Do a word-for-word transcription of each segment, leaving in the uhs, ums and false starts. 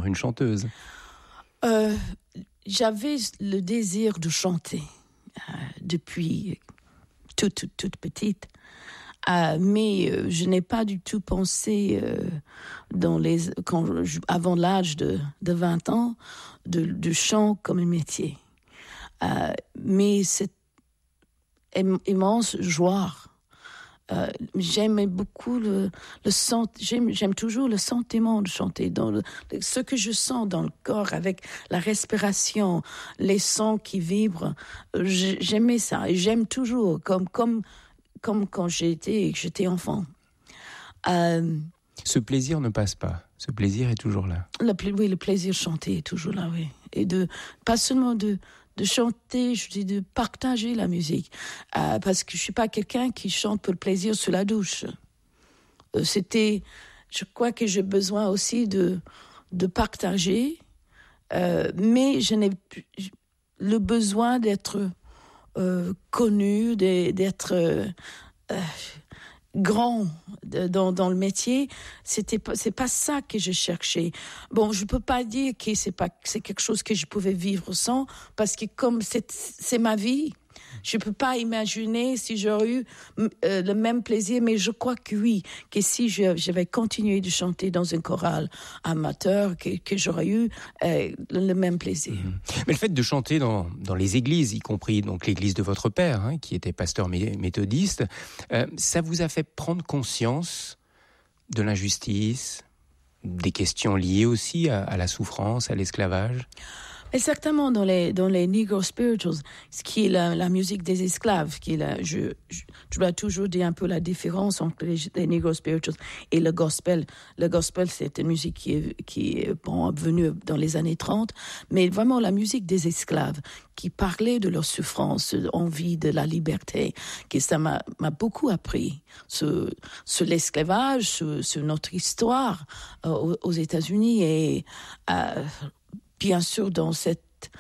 une chanteuse. Euh, j'avais le désir de chanter euh, depuis toute, toute, toute petite. Euh, mais euh, je n'ai pas du tout pensé, euh, dans les, quand je, avant l'âge de, de vingt ans, de, de chant comme un métier. Euh, mais c'est im- immense joie. Euh, j'aime beaucoup le, le sent, j'aime, j'aime toujours le sentiment de chanter, dans le, ce que je sens dans le corps avec la respiration, les sons qui vibrent. J'aimais ça et j'aime toujours, comme, comme, comme quand j'étais, j'étais enfant. Euh, Ce plaisir ne passe pas. Ce plaisir est toujours là. Le, oui, le plaisir de chanter est toujours là, oui. Et de, pas seulement de, de chanter, je dis de partager la musique. Euh, parce que je suis pas quelqu'un qui chante pour le plaisir sous la douche. Euh, c'était, je crois que j'ai besoin aussi de, de partager, euh, mais je n'ai le besoin d'être euh, connu, d'être euh, euh, grand dans, dans le métier. C'était pas, c'est pas ça que je cherchais. Bon, je peux pas dire que c'est pas, c'est quelque chose que je pouvais vivre sans, parce que comme c'est, c'est ma vie, je peux pas imaginer si j'aurais eu euh, le même plaisir, mais je crois que oui, que si je, j'avais continué de chanter dans un choral amateur, que, que j'aurais eu euh, le, le même plaisir. Mmh. Mais le fait de chanter dans, dans les églises, y compris donc l'église de votre père, hein, qui était pasteur mé- méthodiste, euh, ça vous a fait prendre conscience de l'injustice, des questions liées aussi à, à la souffrance, à l'esclavage? Exactement, dans les, dans les Negro Spirituals, ce qui est la, la musique des esclaves, qui est la, je, je, je dois toujours dire un peu la différence entre les, les Negro Spirituals et le gospel. Le gospel, c'est une musique qui est, qui est bon, venue dans les années trente, mais vraiment la musique des esclaves, qui parlait de leur souffrance, envie de la liberté, que ça m'a, m'a beaucoup appris sur, sur l'esclavage, sur, sur notre histoire euh, aux, aux États-Unis et euh, bien sûr, dans cette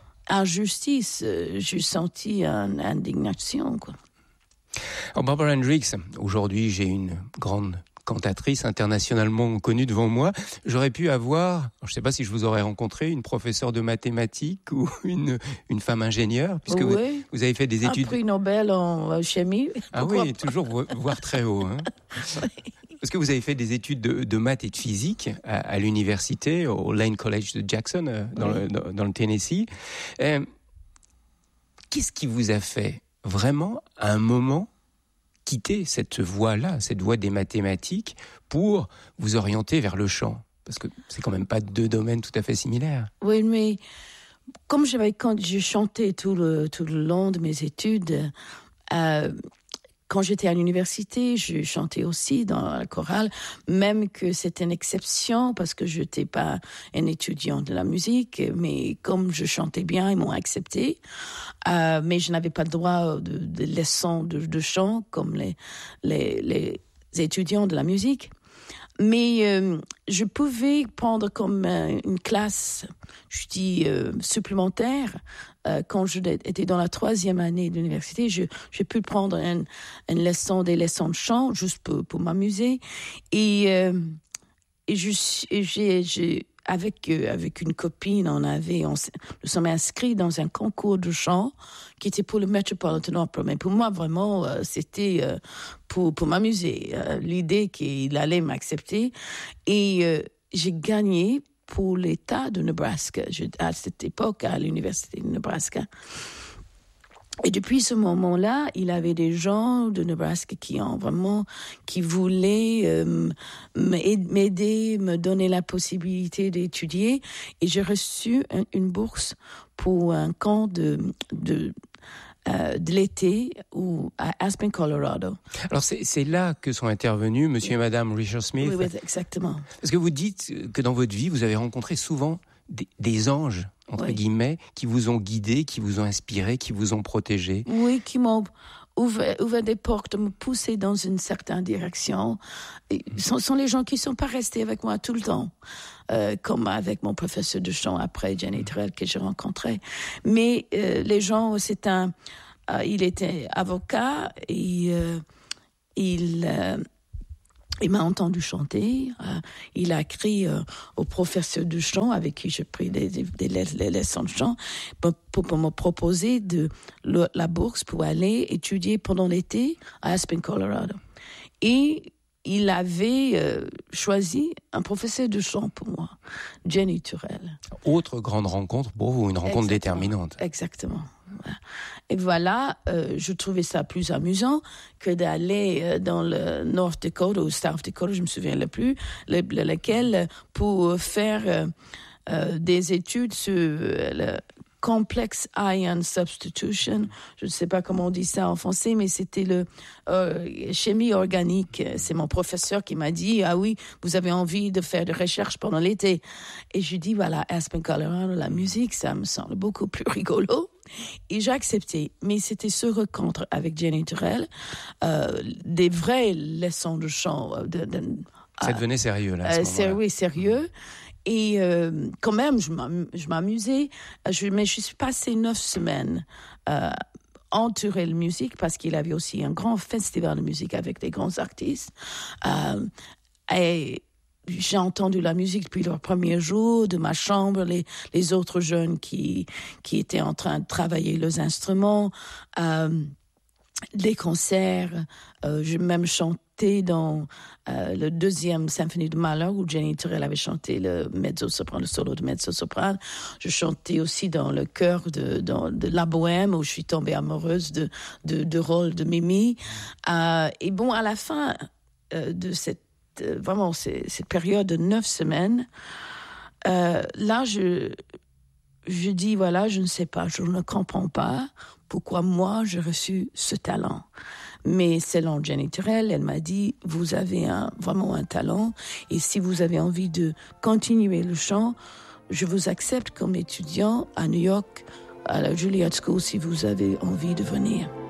injustice, euh, j'ai senti une indignation, quoi. Alors, Barbara Hendricks, aujourd'hui, j'ai une grande cantatrice internationalement connue devant moi. J'aurais pu avoir, je ne sais pas si je vous aurais rencontré, une professeure de mathématiques ou une, une femme ingénieure, puisque oui. vous, vous avez fait des études... Un prix Nobel en chimie. Ah oui, toujours voire très haut. Hein. Oui. Parce que vous avez fait des études de, de maths et de physique à, à l'université, au Lane College de Jackson, dans, oui. le, dans, dans le Tennessee. Euh, qu'est-ce qui vous a fait vraiment, à un moment, quitter cette voie-là, cette voie des mathématiques, pour vous orienter vers le chant? Parce que c'est quand même pas deux domaines tout à fait similaires. Oui, mais comme j'avais, quand j'ai chanté tout le, tout le long de mes études, euh, quand j'étais à l'université, je chantais aussi dans la chorale, même que c'était une exception parce que je n'étais pas un étudiant de la musique, mais comme je chantais bien, ils m'ont accepté. Euh, mais je n'avais pas le droit de, de leçons de, de chant comme les, les, les étudiants de la musique. Mais euh, je pouvais prendre comme euh, une classe, je dis, euh, supplémentaire. Euh, quand j'étais dans la troisième année de l'université, je, j'ai pu prendre une, une leçon, des leçons de chant, juste pour, pour m'amuser. Et, euh, et, je, et j'ai, j'ai, avec, euh, avec une copine, on avait, on, nous sommes inscrits dans un concours de chant qui était pour le Metropolitan Opera. Mais pour moi, vraiment, euh, c'était euh, pour, pour m'amuser. Euh, l'idée qu'il allait m'accepter. Et euh, j'ai gagné pour l'État de Nebraska. Je, à cette époque, à l'Université de Nebraska. Et depuis ce moment-là, il y avait des gens de Nebraska qui ont vraiment, qui voulaient euh, m'aider, me donner la possibilité d'étudier. Et j'ai reçu un, une bourse pour un camp de, de, euh, de l'été ou à Aspen, Colorado. Alors c'est, c'est là que sont intervenus Monsieur oui. et Madame Richard Smith. Oui, oui, exactement. Parce que vous dites que dans votre vie, vous avez rencontré souvent des, des anges, entre oui. guillemets, qui vous ont guidé, qui vous ont inspiré, qui vous ont protégé. Oui, qui m'ont ouvert, ouvert des portes, me pousser dans une certaine direction. Et ce sont les gens qui ne sont pas restés avec moi tout le temps, euh, comme avec mon professeur de chant après, Jenny Terrell, que j'ai rencontré. Mais euh, les gens, c'est un... Euh, il était avocat et euh, il... Euh, il m'a entendu chanter. Euh, il a écrit euh, au professeur de chant avec qui j'ai pris des, des, des, des leçons de chant pour, pour, pour me proposer de, le, la bourse pour aller étudier pendant l'été à Aspen, Colorado. Et il avait euh, choisi un professeur de chant pour moi, Jenny Turrell. Autre grande rencontre pour vous, une rencontre Exactement. déterminante. Exactement. Et voilà, euh, je trouvais ça plus amusant que d'aller euh, dans le North Dakota ou South Dakota, je me souviens le plus, le, le, lequel, pour faire euh, euh, des études sur le complex ion substitution. Je ne sais pas comment on dit ça en français, mais c'était le euh, chimie organique. C'est mon professeur qui m'a dit, ah oui, vous avez envie de faire des recherches pendant l'été. Et je dis, voilà, Aspen, Colorado, la musique, ça me semble beaucoup plus rigolo. Et j'ai accepté. Mais c'était ce rencontre avec Jenny Turrell, euh, des vraies leçons de chant. De, de, ça devenait sérieux, là, à ce euh, moment-là. Oui, sérieux. Et euh, quand même, je, m'am- je m'amusais. Je, mais je suis passée neuf semaines euh, en Turrell Music parce qu'il avait aussi un grand festival de musique avec des grands artistes. Euh, et j'ai entendu la musique depuis le premier jour de ma chambre, les, les autres jeunes qui, qui étaient en train de travailler leurs instruments, euh, les concerts. Euh, j'ai même chanté dans euh, le deuxième symphonie de Mahler où Jenny Turrell avait chanté le mezzo-soprano, le solo de mezzo-soprano. Je chantais aussi dans le chœur de, dans, de La Bohème où je suis tombée amoureuse de, de, de rôle de Mimi. Euh, et bon, à la fin euh, de cette euh, vraiment c'est, cette période de neuf semaines, euh, là je je dis voilà, je ne sais pas, je ne comprends pas pourquoi moi j'ai reçu ce talent. Mais selon Jenny Turrell, elle m'a dit, vous avez un, vraiment un talent, et si vous avez envie de continuer le chant, je vous accepte comme étudiant à New York, à la Juilliard School, si vous avez envie de venir.